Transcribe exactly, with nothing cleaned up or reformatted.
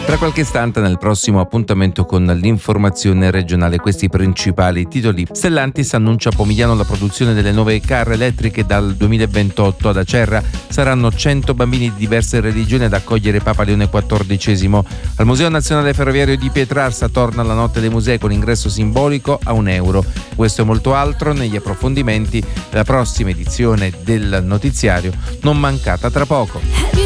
Tra qualche istante nel prossimo appuntamento con l'informazione regionale, questi principali titoli. Stellantis annuncia a Pomigliano la produzione delle nuove car elettriche dal duemilaventotto. Ad Acerra saranno cento bambini di diverse religioni ad accogliere Papa Leone quattordicesimo. Al Museo Nazionale Ferroviario di Pietrarsa torna la notte dei musei con ingresso simbolico a un euro. Questo e molto altro negli approfondimenti della prossima edizione del notiziario, non mancata tra poco.